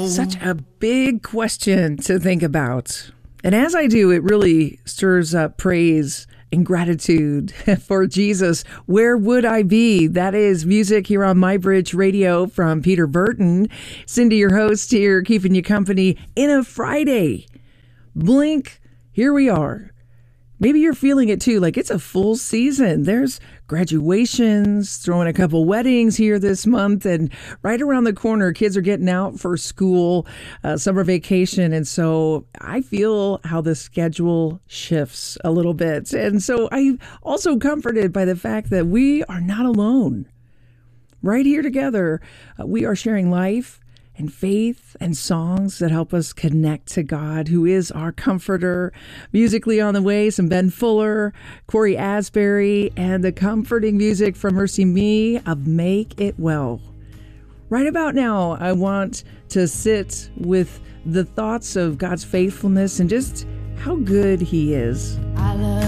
Such a big question to think about. And as I do, it really stirs up praise and gratitude for Jesus. Where would I be? That is music here on MyBridge Radio from Peter Burton. Cindy, your host here, keeping you company in a Friday. Blink, here we are. Maybe you're feeling it too, like it's a full season. There's graduations, throwing a couple weddings here this month, and right around the corner, kids are getting out for school, summer vacation. And so I feel how the schedule shifts a little bit. And so I'm also comforted by the fact that we are not alone. Right here together, we are sharing life and faith and songs that help us connect to God, who is our comforter. Musically on the way, some Ben Fuller, Corey Asbury, and the comforting music from MercyMe of Make It Well. Right about now, I want to sit with the thoughts of God's faithfulness and just how good He is. I love